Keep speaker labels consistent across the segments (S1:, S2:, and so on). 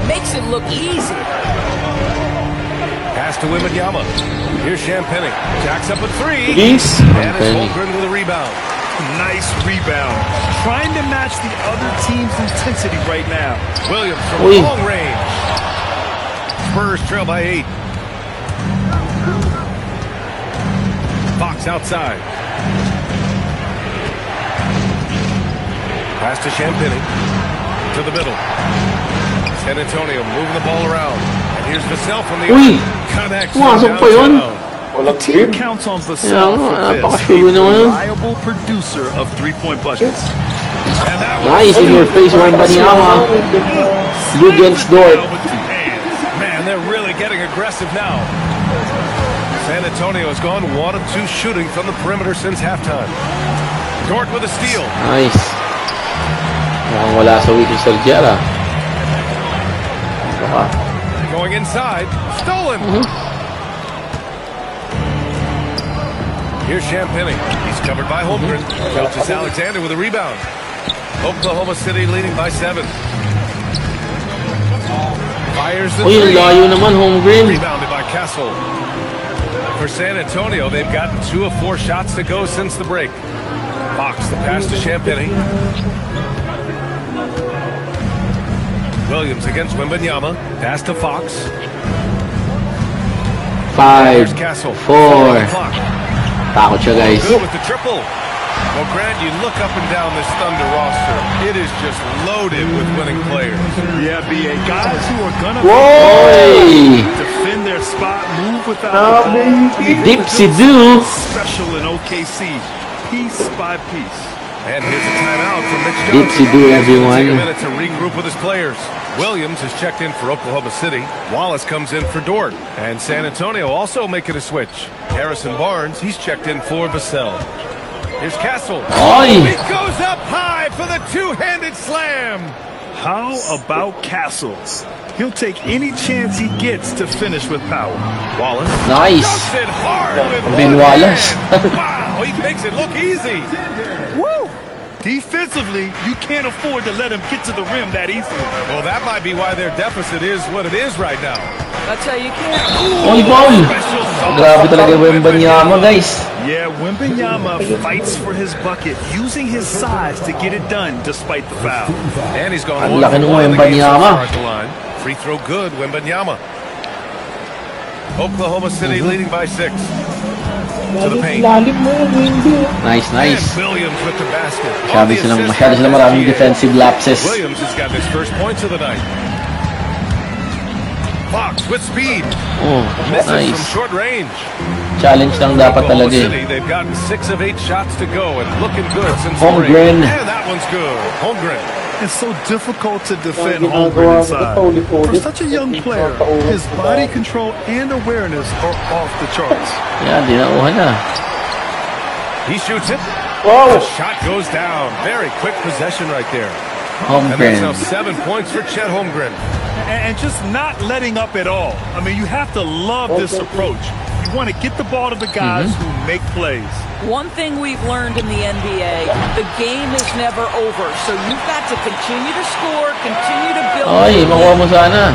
S1: makes it look easy.
S2: Pass to Wembanyama. Here's Champagnie. Jacks up a three.
S3: Yes.
S2: And it's Holmgren with a rebound.
S4: Nice rebound. Trying to match the other team's intensity right now.
S2: Williams from long range. Spurs trail by 8. Fox outside. Pass to Champagnie. To the middle. San Antonio moving the ball around. And here's Vassell from the connects.
S4: The team counts on Vassell for this. A reliable producer of three-point buckets.
S3: Nice in your face, Wembanyama. You against Dort.
S2: Man, they're really getting aggressive now. San Antonio has gone 1 of 2 shooting from the perimeter since halftime. Dort with a steal.
S3: Nice. Mukhang wala sa week si Sergiera.
S2: Going inside. Stolen. Here's Champagnie. He's covered by Holmgren. Filches Alexander with a rebound. Oklahoma City leading by 7. Fires the three.
S3: Layo naman, Holmgren.
S2: Rebounded by Castle. For San Antonio, they've gotten 2 of 4 shots to go since the break. Fox, the pass to Champagnie. Williams against Wembanyama. Pass to Fox.
S3: 5, 4. Takot siya, guys.
S2: Good with the triple. Well, Grant, you look up and down this Thunder roster. It is just loaded with winning players.
S4: Yeah, B.A. Guys who are gonna defend their spot, move without the ball.
S3: Dipsy-doo.
S4: Special in OKC, piece by piece.
S2: And here's a timeout from Mitch Johnson.
S3: Dipsy-doo, everyone.
S2: Take a minute to regroup with his players. Williams has checked in for Oklahoma City. Wallace comes in for Dort. And San Antonio also making a switch. Harrison Barnes, he's checked in for Vassell. Here's Castle. He goes up high for the two-handed slam.
S4: How about Castle? He'll take any chance he gets to finish with power.
S2: Wallace.
S3: Nice.
S2: Dumps it hard with
S3: Ben
S2: one
S3: Wallace.
S2: hand. Wow, he makes it look easy.
S4: Woo! Defensively, you can't afford to let him get to the rim that easily.
S2: Well, that might be why their deficit is what it is right now.
S1: That's how you can't.
S3: Oy, ball! Grabe talaga Wembanyama, guys.
S4: Yeah, Wembanyama fights for his bucket, using his size to get it done despite the foul.
S2: And he's gone
S3: Ang laki ng Wembanyama.
S2: Free throw good, Wembanyama. Oklahoma City leading by 6. To the paint.
S3: Nice, nice.
S2: And Williams with the basket.
S3: Masyado silang maraming defensive lapses.
S2: Williams has got his first points of the night. Fox with speed.
S3: Oh,
S2: Misses
S3: nice.
S2: from short range.
S3: Challenge lang dapat
S2: Oklahoma
S3: talaga
S2: City, they've gotten 6 of 8 shots to go and looking good since
S3: Holmgren.
S2: And that one's good. Holmgren.
S4: It's so difficult to defend Holmgren inside. For such a young player, his body control and awareness are off the charts.
S3: Yeah, di nauhan na.
S2: He shoots it. The shot goes down. Very quick possession right there. And that's now 7 points for Chet Holmgren.
S4: And just not letting up at all. I mean, you have to love this approach. You want to get the ball to the guys who make plays.
S1: One thing we've learned in the NBA, the game is never over. So you've got to continue to score, continue to build.
S3: Oy, makuha mo sana.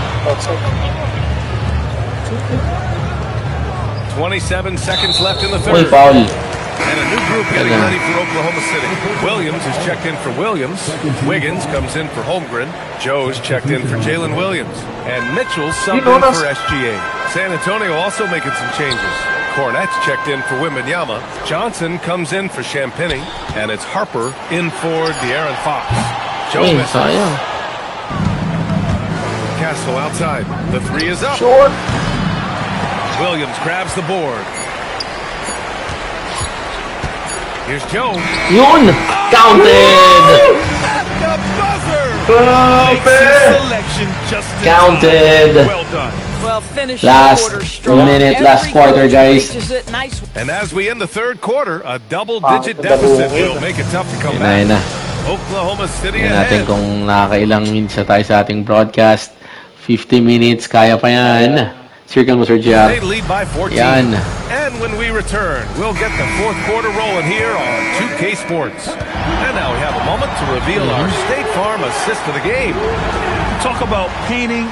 S2: 27 seconds left in the third.
S3: Oy, foul.
S2: And a new group getting ready for Oklahoma City. Williams is checked in for Williams. Wiggins comes in for Holmgren. Joe's checked in for Jalen Williams. And Mitchell's subbed in for SGA. San Antonio also making some changes. Cornette's checked in for Wembanyama. Johnson comes in for Champagnie. And it's Harper in for De'Aaron Fox. Joe misses. Castle outside. The 3 is up.
S3: Short.
S2: Williams grabs the board. Here's Joe.
S3: Yun! Counted!
S2: At the buzzer!
S3: Counted!
S4: Well done.
S1: Well, finish
S3: Last minute, last quarter, guys.
S2: And as we end the third quarter, a double-digit deficit will make it tough to come back. Oklahoma City ahead.
S3: Natin kung nakakailang minutes na tayo sa ating broadcast. 50 minutes, kaya pa yan. Circle mo, Sir Jack.
S2: They lead by 14.
S3: Yan.
S2: And when we return, we'll get the fourth quarter rolling here on 2K Sports. And now we have a moment to reveal our State Farm assist of the game.
S4: Talk about painting